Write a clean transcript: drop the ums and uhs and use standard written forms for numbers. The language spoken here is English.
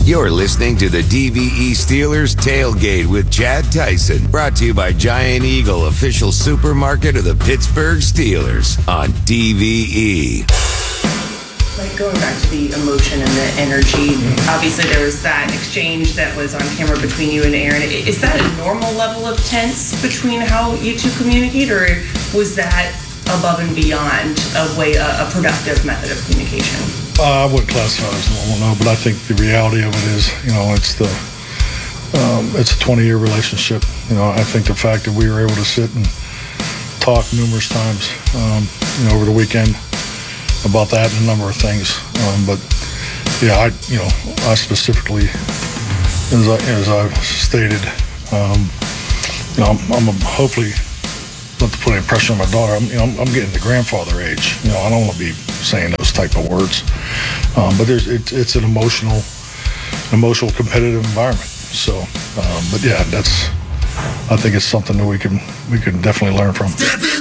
You're listening to the DVE Steelers Tailgate with Chad Tyson, brought to you by Giant Eagle, official supermarket of the Pittsburgh Steelers on DVE. Like going back to the emotion and the energy, obviously there was that exchange that was on camera between you and Aaron. Is that a normal level of tense between how you two communicate, or was that above and beyond a productive method of communication? I wouldn't classify it as normal, no, but I think the reality of it is, it's a 20-year relationship. I think the fact that we were able to sit and talk numerous times, over the weekend about that and a number of things. But yeah, I specifically, as I've stated, I'm hopefully, not to put any pressure on my daughter, I'm getting the grandfather age. I don't want to be saying those type of words. But it's an emotional competitive environment. So, but yeah, I think it's something that we can definitely learn from.